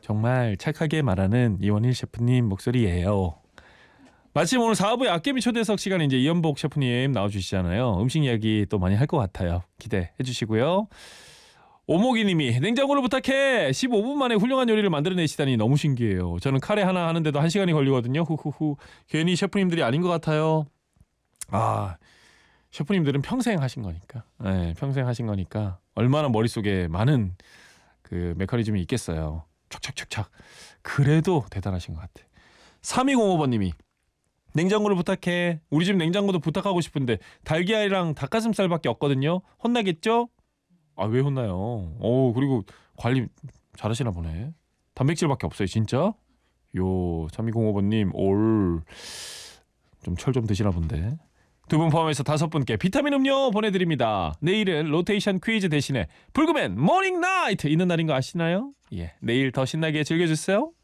정말 착하게 말하는 이원일 셰프님 목소리예요. 마침 오늘 4부의 악개미 초대석 시간에 이제 이연복 셰프님 나와주시잖아요. 음식 이야기 또 많이 할 것 같아요. 기대해 주시고요. 오목이님이 냉장고를 부탁해 15분 만에 훌륭한 요리를 만들어내시다니 너무 신기해요. 저는 카레 하나 하는데도 1시간이 걸리거든요. 후후후. 괜히 셰프님들이 아닌 것 같아요. 아, 셰프님들은 평생 하신 거니까. 네, 평생 하신 거니까 얼마나 머릿속에 많은 그 메커니즘이 있겠어요. 촥촥촥촥. 그래도 대단하신 것 같아. 3205번님이 냉장고를 부탁해. 우리 집 냉장고도 부탁하고 싶은데 달걀이랑 닭가슴살밖에 없거든요. 혼나겠죠? 아, 왜 혼나요? 그리고 관리 잘하시나 보네. 단백질밖에 없어요, 진짜? 요 3205번님 올 좀 철 좀 드시나 본데. 두 분 포함해서 5분께 비타민 음료 보내드립니다. 내일은 로테이션 퀴즈 대신에 불금엔 모닝 나이트 있는 날인 거 아시나요? 예, 내일 더 신나게 즐겨주세요.